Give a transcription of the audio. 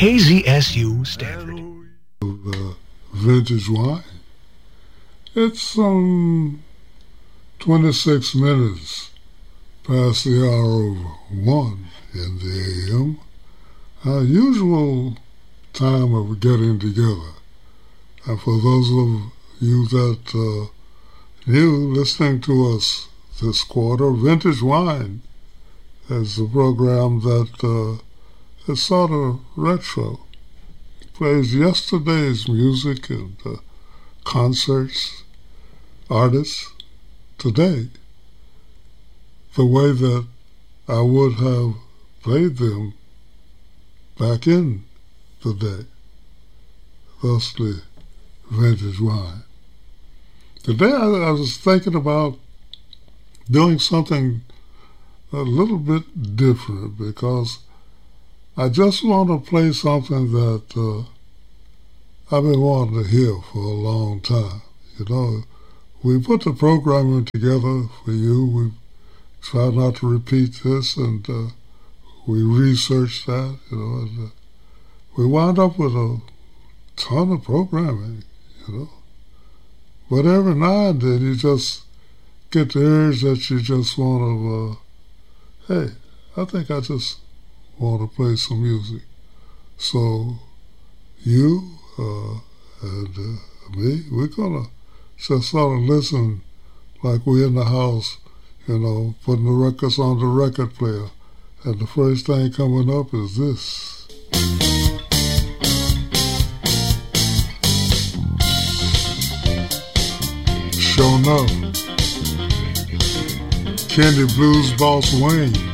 KZSU Stanford. Vintage wine. It's 26 minutes past the hour of 1 in the a.m. Our usual time of getting together. And for those of you that new listening to us this quarter, Vintage Wine is a program that is sort of retro. It plays yesterday's music and concerts, artists today, the way that I would have played them back in the day, thusly Vintage Wine. Today I was thinking about doing something a little bit different because I just want to play something that I've been wanting to hear for a long time. You know, we put the programming together for you. We try not to repeat this, and we researched that, you know, and we wound up with a ton of programming, you know. But every now and then you just get the urge that you just want to, hey, I think I just want to play some music. So you and me, we're going to just sort of listen like we're in the house, you know, putting the records on the record player. And the first thing coming up is this. Sure enough, Kenny Blues Boss Wayne.